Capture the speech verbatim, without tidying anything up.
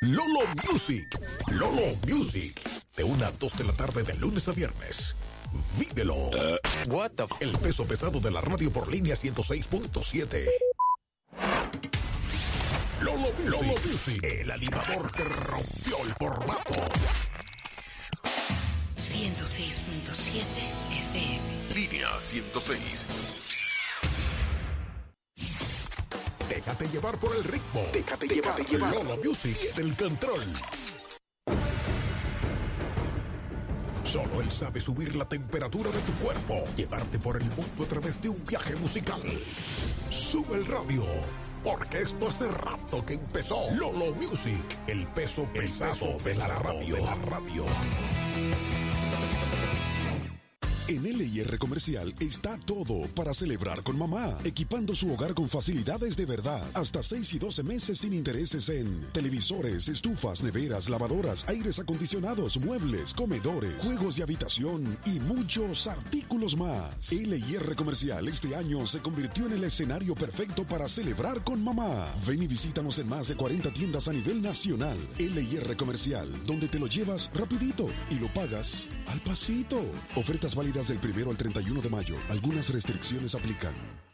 Lolo Music. Lolo Music. De una a dos de la tarde de lunes a viernes. Vívelo. Uh, What the f- El peso pesado de la radio por línea ciento seis punto siete. Lolo Music. Lolo Music. El animador que rompió el formato. ciento seis punto siete F M. Línea ciento seis. Déjate llevar por el ritmo. Déjate, Déjate llevar. Lolo Music tiene el control. Solo él sabe subir la temperatura de tu cuerpo, llevarte por el mundo a través de un viaje musical. Sube el radio, porque esto hace rato que empezó. Lolo Music, el peso pesado, el peso de, la radio. de la radio. En L y R Comercial está todo para celebrar con mamá, equipando su hogar con facilidades de verdad, hasta seis y doce meses sin intereses en televisores, estufas, neveras, lavadoras, aires acondicionados, muebles, comedores, juegos de habitación y muchos artículos más. L y R Comercial este año se convirtió en el escenario perfecto para celebrar con mamá. Ven y visítanos en más de cuarenta tiendas a nivel nacional. L y R Comercial, donde te lo llevas rapidito y lo pagas al pasito. Ofertas válidas del primero al treinta y uno de mayo. Algunas restricciones aplican.